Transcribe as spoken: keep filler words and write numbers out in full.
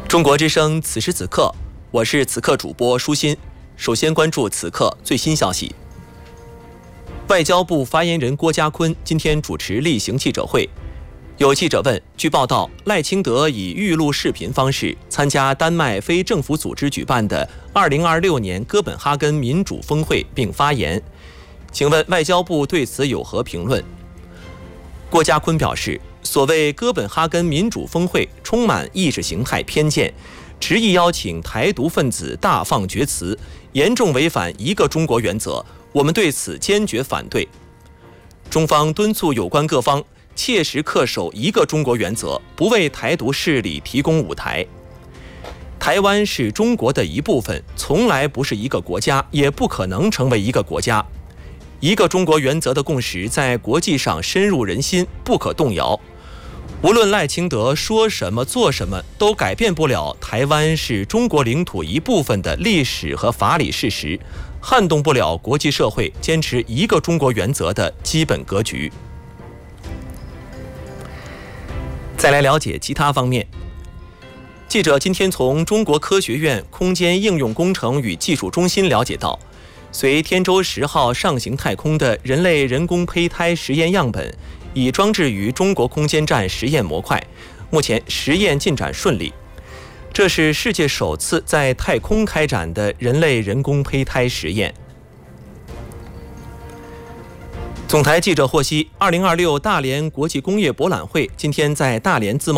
中国之声此时此刻，我是此刻主播舒心。首先关注此刻最新消息。外交部发言人郭家坤今天主持例行记者会，有记者问，据报道，赖清德以预录视频方式参加丹麦非政府组织举办的二零二六年哥本哈根民主峰会并发言，请问外交部对此有何评论？郭家坤表示，所谓哥本哈根民主峰会充满意识形态偏见，执意邀请台独分子大放厥词，严重违反一个中国原则，我们对此坚决反对。中方敦促有关各方切实恪守一个中国原则，不为台独势力提供舞台。台湾是中国的一部分，从来不是一个国家，也不可能成为一个国家。一个中国原则的共识在国际上深入人心，不可动摇。无论赖清德说什么做什么，都改变不了台湾是中国领土一部分的历史和法理事实，撼动不了国际社会坚持一个中国原则的基本格局。再来了解其他方面。记者今天从中国科学院空间应用工程与技术中心了解到，随天舟十号上行太空的人类人工胚胎实验样本已装置于中国空间站实验模块，目前实验进展顺利。这是世界首次在太空开展的人类人工胚胎实验。总台记者获悉，二零二六大连国际工业博览会今天在大连自贸